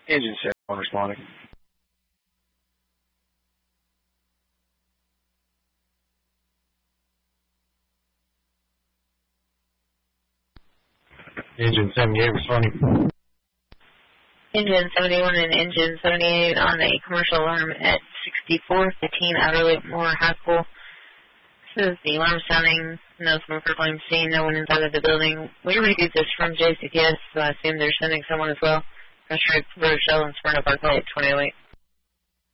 Engine 7 responding. Engine 78 responding. Engine 71 and Engine 78 on a commercial alarm at 6415 Outer Lakemore High School. This is the alarm sounding, no smoker claim seen, no one inside of the building. We reviewed this from JCPS, so I assume they're sending someone as well. Pressure Road Shell and Smyrna Parkway at 2008.